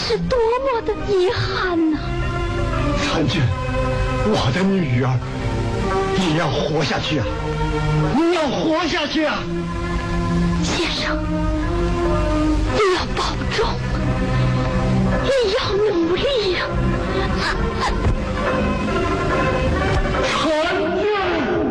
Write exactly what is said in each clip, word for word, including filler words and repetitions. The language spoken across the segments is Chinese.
是多么的遗憾呐、啊！ 婵娟，我的女儿，你要活下去啊！你要活下去啊！ 先生，你要保重，你要努力呀、啊！ 婵娟，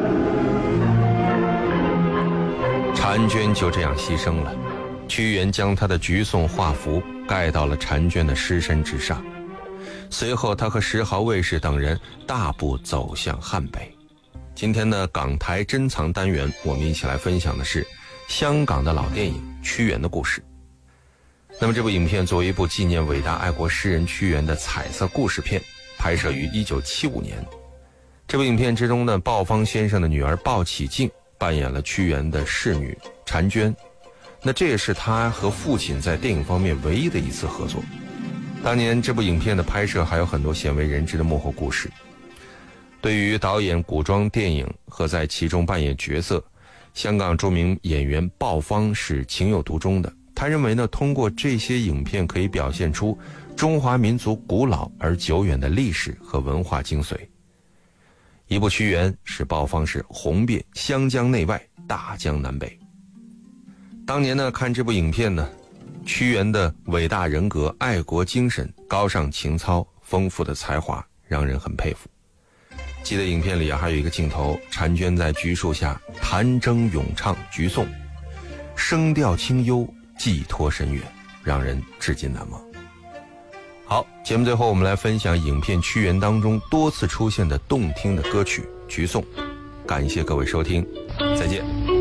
婵娟就这样牺牲了。屈原将他的橘宋画符盖到了婵娟的尸身之上，随后他和石壕卫士等人大步走向汉北。今天的港台珍藏单元，我们一起来分享的是香港的老电影《屈原的故事》。那么这部影片作为一部纪念伟大爱国诗人屈原的彩色故事片，拍摄于一九七五年。这部影片之中呢，鲍方先生的女儿鲍启静扮演了屈原的侍女婵娟，那这也是他和父亲在电影方面唯一的一次合作。当年这部影片的拍摄还有很多鲜为人知的幕后故事。对于导演古装电影和在其中扮演角色，香港著名演员鲍方是情有独钟的。他认为呢，通过这些影片可以表现出中华民族古老而久远的历史和文化精髓。一部屈原使鲍方是红遍湘江内外，大江南北。当年呢，看这部影片呢，屈原的伟大人格、爱国精神、高尚情操、丰富的才华，让人很佩服。记得影片里啊，还有一个镜头，婵娟在橘树下弹筝咏唱橘颂，声调清幽，寄托深远，让人至今难忘。好，节目最后我们来分享影片《屈原》当中多次出现的动听的歌曲《橘颂》。感谢各位收听，再见。